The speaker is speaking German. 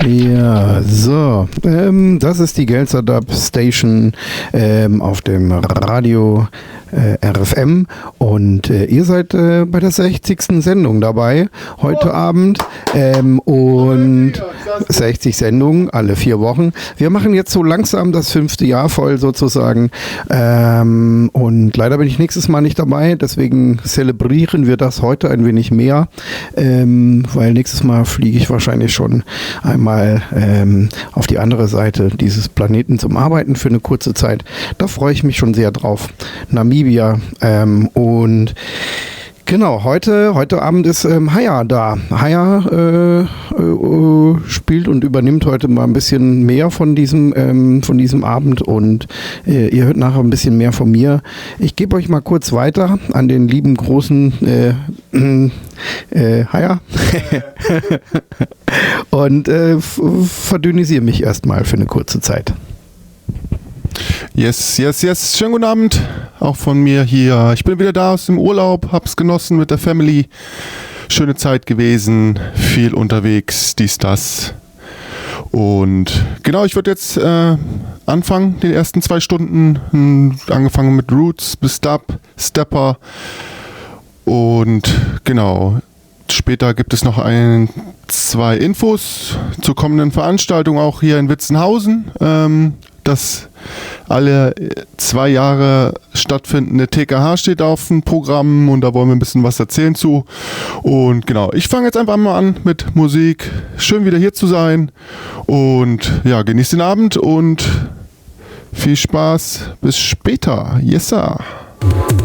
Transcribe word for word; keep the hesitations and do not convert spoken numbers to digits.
Ja, so, ähm, das ist die Gelzer Dub Station ähm, auf dem Radio äh, R F M und äh, ihr seid äh, bei der sechzigsten Sendung dabei heute oh. Abend ähm, und sechzig Sendungen alle vier Wochen. Wir machen jetzt so langsam das fünfte Jahr voll sozusagen ähm, und leider bin ich nächstes Mal nicht dabei, deswegen zelebrieren wir das heute ein wenig mehr, ähm, weil nächstes Mal fliege ich wahrscheinlich schon einmal ähm, auf die andere Seite dieses Planeten zum Arbeiten für eine kurze Zeit. Da freue ich mich schon sehr drauf. Namibia ähm, und genau, heute, heute Abend ist ähm, Haya da. Haya äh, äh, spielt und übernimmt heute mal ein bisschen mehr von diesem, ähm, von diesem Abend und äh, ihr hört nachher ein bisschen mehr von mir. Ich gebe euch mal kurz weiter an den lieben großen äh, äh, Haya und äh, verdünnisiere mich erstmal für eine kurze Zeit. Yes, yes, yes. Schönen guten Abend. Auch von mir hier. Ich bin wieder da aus dem Urlaub, hab's genossen mit der Family. Schöne Zeit gewesen, viel unterwegs, dies, das. Und genau, ich würde jetzt äh, anfangen, die ersten zwei Stunden. Hm, angefangen mit Roots bis Dub, Stepper. Und genau, später gibt es noch ein, zwei Infos zur kommenden Veranstaltung, auch hier in Witzenhausen. Ähm, das alle zwei Jahre stattfindende T K H steht auf dem Programm und da wollen wir ein bisschen was erzählen zu. Und genau, ich fange jetzt einfach mal an mit Musik. Schön wieder hier zu sein und ja, genießt den Abend und viel Spaß. Bis später. Yes, sir.